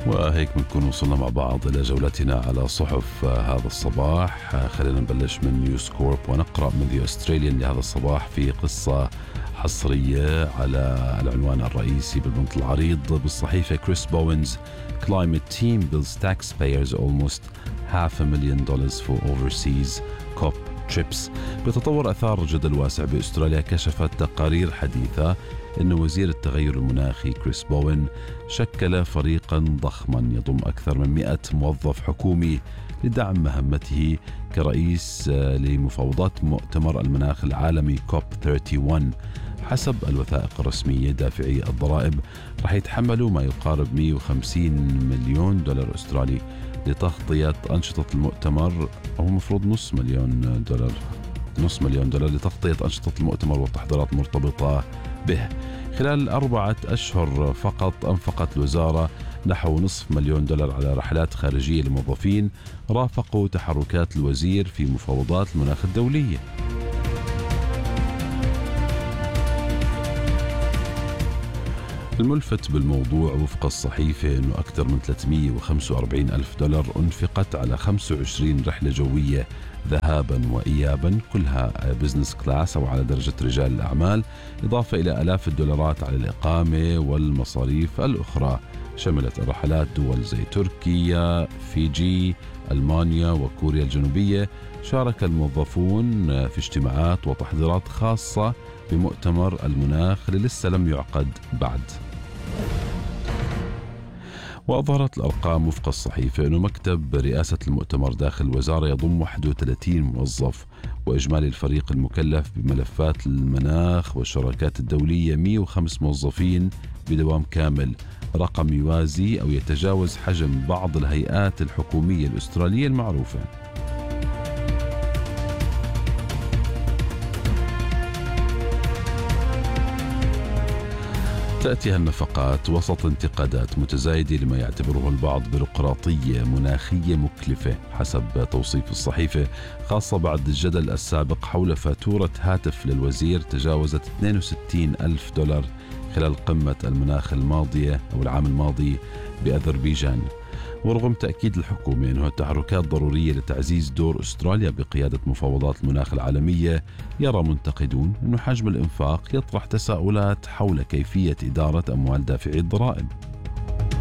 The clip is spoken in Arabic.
وهيك بنكون وصلنا مع بعض إلى جولتنا على صحف هذا الصباح. خلينا نبلش من نيوز كورب ونقرأ من ذا أستراليان لهذا الصباح في قصة حصرية على العنوان الرئيسي بالبنط العريض بالصحيفة. كريس بوينز Climate Team Bills Taxpayers Almost $500,000 for Overseas COP Trips. بتطور أثار جدل واسع بأستراليا، كشفت تقارير حديثة أن وزير التغير المناخي كريس بوين شكل فريقا ضخما يضم أكثر من 100 موظف حكومي لدعم مهمته كرئيس لمفاوضات مؤتمر المناخ العالمي كوب 31. حسب الوثائق الرسمية، دافعي الضرائب رح يتحملوا ما يقارب $150 مليون أسترالي لتغطية أنشطة المؤتمر، أو مفروض $500 مليون لتغطية أنشطة المؤتمر والتحضيرات المرتبطة به. خلال 4 أشهر فقط أنفقت الوزارة نحو $500,000 على رحلات خارجية لموظفين رافقوا تحركات الوزير في مفاوضات المناخ الدولية. الملفت بالموضوع وفق الصحيفة أنه أكثر من $345,000 أنفقت على 25 رحلة جوية ذهابا وإيابا، كلها بزنس كلاس أو على درجة رجال الأعمال، إضافة إلى آلاف الدولارات على الإقامة والمصاريف الأخرى. شملت الرحلات دول زي تركيا، فيجي، ألمانيا وكوريا الجنوبية. شارك الموظفون في اجتماعات وتحضيرات خاصة بمؤتمر المناخ اللي لسه لم يعقد بعد. وأظهرت الأرقام وفق الصحيفة أنه مكتب رئاسة المؤتمر داخل الوزارة يضم 31 موظف، وإجمالي الفريق المكلف بملفات المناخ والشراكات الدولية 105 موظفين بدوام كامل، رقم يوازي أو يتجاوز حجم بعض الهيئات الحكومية الأسترالية المعروفة. تأتي النفقات وسط انتقادات متزايدة لما يعتبره البعض بيروقراطية مناخية مكلفة حسب توصيف الصحيفة، خاصة بعد الجدل السابق حول فاتورة هاتف للوزير تجاوزت $62,000 خلال قمة المناخ الماضية أو العام الماضي بأذربيجان. ورغم تأكيد الحكومة أنه التحركات ضرورية لتعزيز دور أستراليا بقيادة مفاوضات المناخ العالمية، يرى منتقدون أنه حجم الإنفاق يطرح تساؤلات حول كيفية إدارة أموال دافعي الضرائب.